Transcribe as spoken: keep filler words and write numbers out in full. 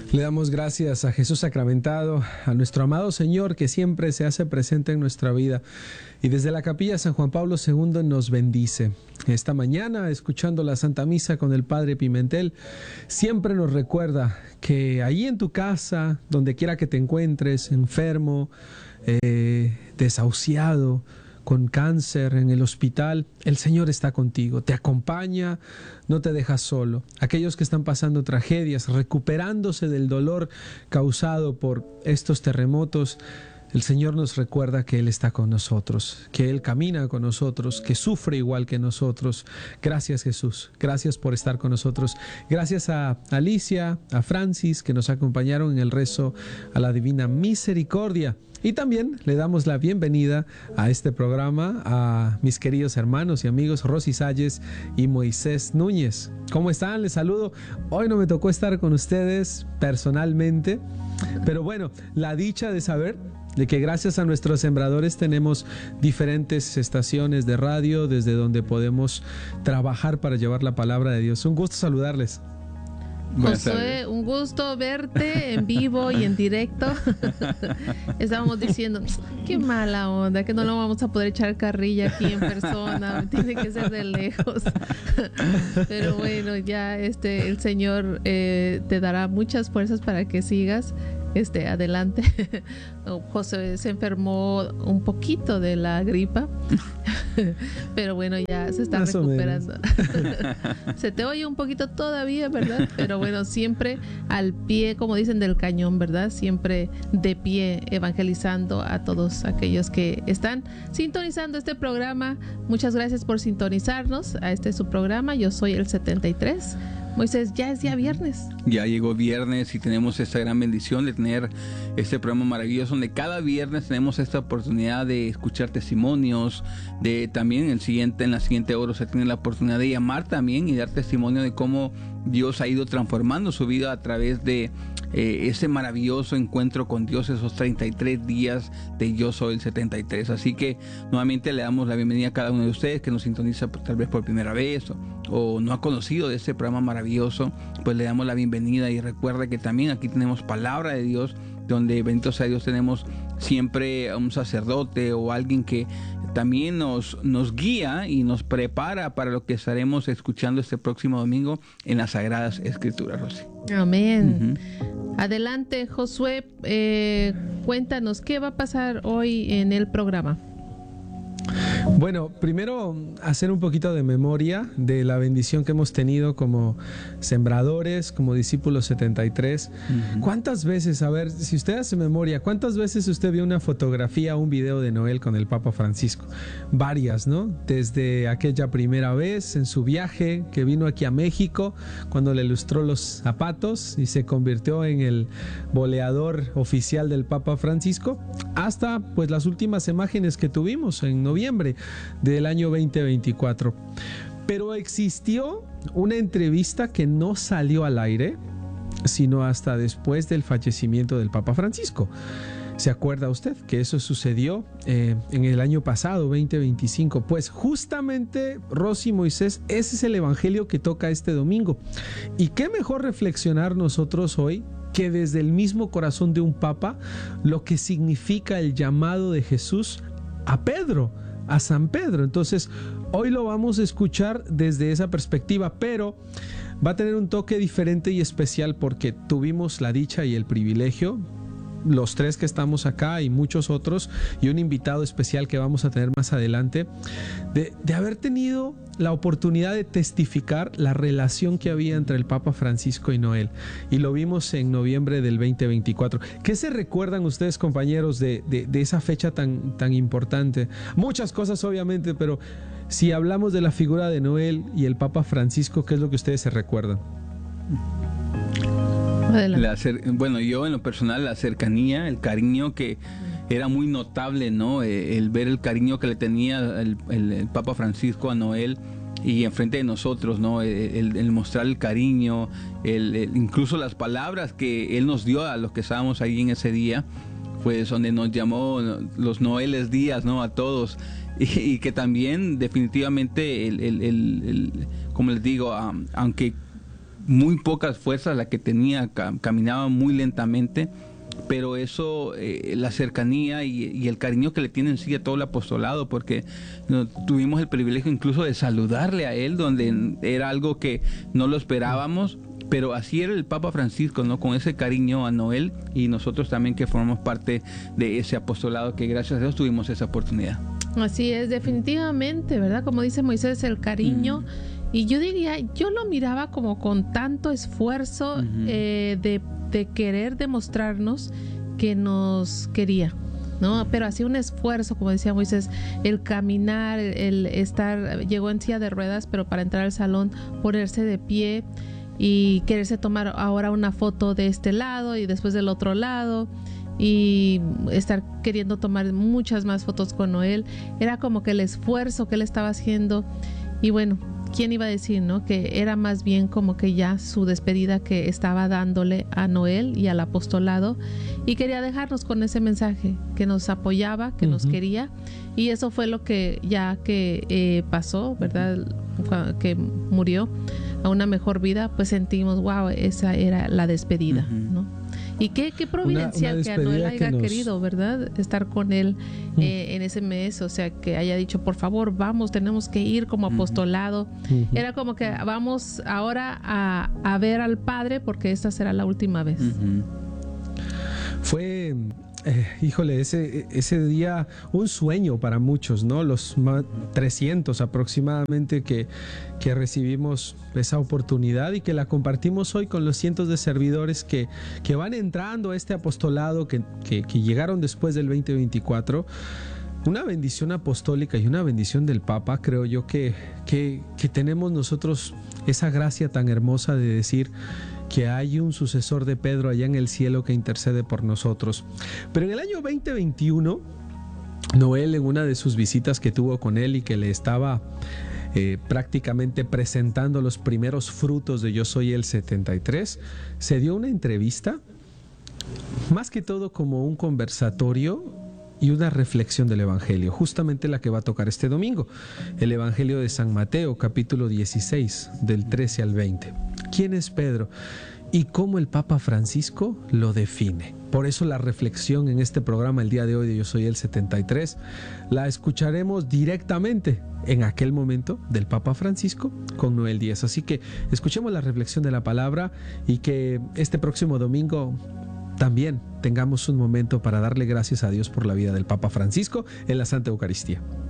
Le damos gracias a Jesús sacramentado, a nuestro amado Señor que siempre se hace presente en nuestra vida. Y desde la capilla San Juan Pablo segundo nos bendice. Esta mañana, escuchando la Santa Misa con el Padre Pimentel, siempre nos recuerda que ahí en tu casa, donde quiera que te encuentres, enfermo, eh, desahuciado, con cáncer, en el hospital, el Señor está contigo, te acompaña, no te deja solo. Aquellos que están pasando tragedias, recuperándose del dolor causado por estos terremotos, el Señor nos recuerda que Él está con nosotros, que Él camina con nosotros, que sufre igual que nosotros. Gracias, Jesús, gracias por estar con nosotros. Gracias a Alicia, a Francis, que nos acompañaron en el rezo a la Divina Misericordia. Y también le damos la bienvenida a este programa a mis queridos hermanos y amigos Rosy Salles y Moisés Núñez. ¿Cómo están? Les saludo. Hoy no me tocó estar con ustedes personalmente, pero bueno, la dicha de saber de que gracias a nuestros sembradores tenemos diferentes estaciones de radio desde donde podemos trabajar para llevar la palabra de Dios. Un gusto saludarles. Josué, un gusto verte en vivo y en directo. Estábamos diciendo, qué mala onda, que no lo vamos a poder echar carrilla aquí en persona, tiene que ser de lejos. Pero bueno, ya este el Señor eh, te dará muchas fuerzas para que sigas este adelante. José se enfermó un poquito de la gripa, pero bueno, ya se está Más recuperando. Se te oye un poquito todavía, ¿verdad? Pero bueno, siempre al pie, como dicen, del cañón, ¿verdad? Siempre de pie, evangelizando a todos aquellos que están sintonizando este programa. Muchas gracias por sintonizarnos a este su programa. Yo soy el setenta y tres. Moisés, ya es día viernes. Ya llegó viernes y tenemos esta gran bendición de tener este programa maravilloso donde cada viernes tenemos esta oportunidad de escuchar testimonios, de también el siguiente, en la siguiente hora se tiene la oportunidad de llamar también y dar testimonio de cómo Dios ha ido transformando su vida a través de eh, ese maravilloso encuentro con Dios, esos treinta y tres días de Yo Soy el setenta y tres. Así que nuevamente le damos la bienvenida a cada uno de ustedes que nos sintoniza tal vez por primera vez o, o no ha conocido de este programa maravilloso, pues le damos la bienvenida y recuerda que también aquí tenemos palabra de Dios, donde bendito sea Dios tenemos siempre a un sacerdote o alguien que también nos, nos guía y nos prepara para lo que estaremos escuchando este próximo domingo en las Sagradas Escrituras, Rosy. Amén. Uh-huh. Adelante, Josué, eh, cuéntanos, ¿qué va a pasar hoy en el programa? Bueno, primero hacer un poquito de memoria de la bendición que hemos tenido como sembradores, como discípulos setenta y tres. Uh-huh. ¿Cuántas veces, a ver, si usted hace memoria, cuántas veces usted vio una fotografía o un video de Noel con el Papa Francisco? Varias, ¿no? Desde aquella primera vez en su viaje que vino aquí a México, cuando le lustró los zapatos y se convirtió en el boleador oficial del Papa Francisco, hasta pues las últimas imágenes que tuvimos en noviembre del año veinte veinticuatro. Pero existió una entrevista que no salió al aire, sino hasta después del fallecimiento del Papa Francisco. ¿Se acuerda usted que eso sucedió eh, en el año pasado, veinte veinticinco? Pues justamente, Rosy, Moisés, ese es el evangelio que toca este domingo. Y qué mejor reflexionar nosotros hoy que desde el mismo corazón de un papa, lo que significa el llamado de Jesús a Pedro, a San Pedro. Entonces, hoy lo vamos a escuchar desde esa perspectiva, pero va a tener un toque diferente y especial porque tuvimos la dicha y el privilegio, los tres que estamos acá y muchos otros, y un invitado especial que vamos a tener más adelante, de, de haber tenido la oportunidad de testificar la relación que había entre el Papa Francisco y Noel, y lo vimos en noviembre del veinte veinticuatro. ¿Qué se recuerdan ustedes, compañeros, de, de, de esa fecha tan, tan importante? Muchas cosas, obviamente, pero si hablamos de la figura de Noel y el Papa Francisco, ¿qué es lo que ustedes se recuerdan? La cer- bueno, yo en lo personal, la cercanía, el cariño que era muy notable, ¿no? Eh, el ver el cariño que le tenía el, el, el Papa Francisco a Noel y enfrente de nosotros, ¿no? El, el mostrar el cariño, el, el, incluso las palabras que él nos dio a los que estábamos ahí en ese día, pues donde nos llamó los Noeles días, ¿no? A todos. Y, y que también definitivamente, el, el, el, el, como les digo, um, aunque muy pocas fuerzas la que tenía, caminaba muy lentamente, pero eso, eh, la cercanía y, y el cariño que le tienen sí a todo el apostolado, porque no, tuvimos el privilegio incluso de saludarle a él, donde era algo que no lo esperábamos, pero así era el Papa Francisco, ¿no? Con ese cariño a Noel, y nosotros también que formamos parte de ese apostolado, que gracias a Dios tuvimos esa oportunidad. Así es, definitivamente, ¿verdad? Como dice Moisés, el cariño. Mm. Y yo diría, yo lo miraba como con tanto esfuerzo uh-huh. eh, de, de querer demostrarnos que nos quería, ¿no? Pero hacía un esfuerzo, como decía Moisés, el caminar, el estar, llegó en silla de ruedas, pero para entrar al salón, ponerse de pie y quererse tomar ahora una foto de este lado y después del otro lado, y estar queriendo tomar muchas más fotos con Noel. Era como que el esfuerzo que él estaba haciendo. Y bueno, ¿quién iba a decir, no? Que era más bien como que ya su despedida que estaba dándole a Noel y al apostolado, y quería dejarnos con ese mensaje, que nos apoyaba, que uh-huh. nos quería, y eso fue lo que ya que eh, pasó, ¿verdad? Uh-huh. Que murió a una mejor vida, pues sentimos, wow, esa era la despedida, uh-huh. ¿no? Y qué, qué providencial una, una que a Noel haya nos... querido, ¿verdad? Estar con él eh, en ese mes, o sea, que haya dicho, por favor, vamos, tenemos que ir como apostolado. Uh-huh. Era como que vamos ahora a, a ver al Padre, porque esta será la última vez. Uh-huh. Fue... Eh, híjole, ese, ese día un sueño para muchos, ¿no? Los trescientos aproximadamente que, que recibimos esa oportunidad y que la compartimos hoy con los cientos de servidores que, que van entrando a este apostolado, que, que, que llegaron después del veinte veinticuatro. Una bendición apostólica y una bendición del Papa. Creo yo que, que, que tenemos nosotros esa gracia tan hermosa de decir que hay un sucesor de Pedro allá en el cielo que intercede por nosotros. Pero en el año veinte veintiuno, Noel, en una de sus visitas que tuvo con él y que le estaba eh, prácticamente presentando los primeros frutos de Yo Soy el setenta y tres, se dio una entrevista, más que todo como un conversatorio y una reflexión del Evangelio, justamente la que va a tocar este domingo, el Evangelio de San Mateo, capítulo dieciséis, del trece al veinte. ¿Quién es Pedro? Y cómo el Papa Francisco lo define. Por eso la reflexión en este programa el día de hoy de Yo Soy el setenta y tres la escucharemos directamente en aquel momento del Papa Francisco con Noel Díaz. Así que escuchemos la reflexión de la palabra y que este próximo domingo también tengamos un momento para darle gracias a Dios por la vida del Papa Francisco en la Santa Eucaristía.